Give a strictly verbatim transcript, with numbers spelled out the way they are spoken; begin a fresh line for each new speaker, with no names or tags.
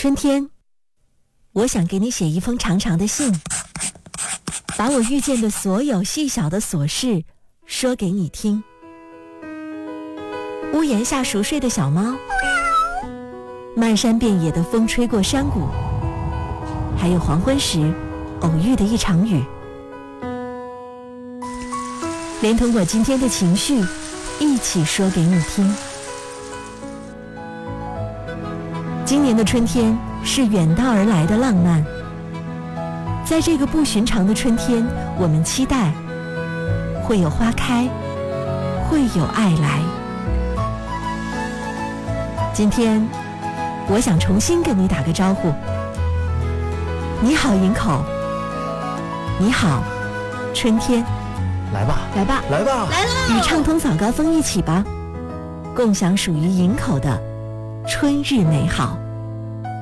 春天，我想给你写一封长长的信，把我遇见的所有细小的琐事说给你听。屋檐下熟睡的小猫，漫山遍野的风吹过山谷，还有黄昏时偶遇的一场雨，连同我今天的情绪一起说给你听。今年的春天是远道而来的浪漫，在这个不寻常的春天，我们期待会有花开，会有爱来。今天我想重新跟你打个招呼，你好营口，你好春天。
来吧
来吧
来吧
来了，
与畅通早高峰一起吧，共享属于营口的春日美好。